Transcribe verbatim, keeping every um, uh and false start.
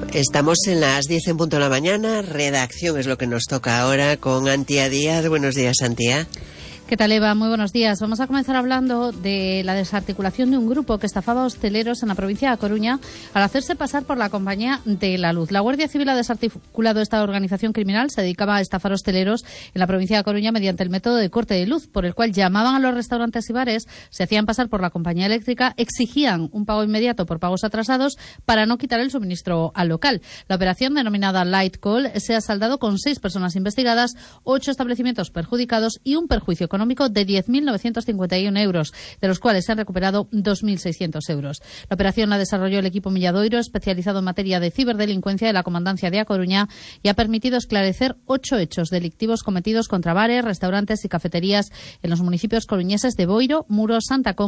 Estamos en las diez en punto de la mañana. Redacción es lo que nos toca ahora con Antía Díaz. Buenos días, Antía. ¿Qué tal, Eva? Muy buenos días. Vamos a comenzar hablando de la desarticulación de un grupo que estafaba a hosteleros en la provincia de A Coruña al hacerse pasar por la compañía de la luz. La Guardia Civil ha desarticulado esta organización criminal. Se dedicaba a estafar hosteleros en la provincia de A Coruña mediante el método de corte de luz, por el cual llamaban a los restaurantes y bares, se hacían pasar por la compañía eléctrica, exigían un pago inmediato por pagos atrasados para no quitar el suministro al local. La operación, denominada Light Call, se ha saldado con seis personas investigadas, ocho establecimientos perjudicados y un perjuicio económico de diez mil novecientos cincuenta y uno euros, de los cuales se han recuperado dos mil seiscientos euros. La operación la desarrolló el equipo Milladoiro, especializado en materia de ciberdelincuencia de la Comandancia de A Coruña, y ha permitido esclarecer ocho hechos delictivos cometidos contra bares, restaurantes y cafeterías en los municipios coruñeses de Boiro, Muros, Santa Comba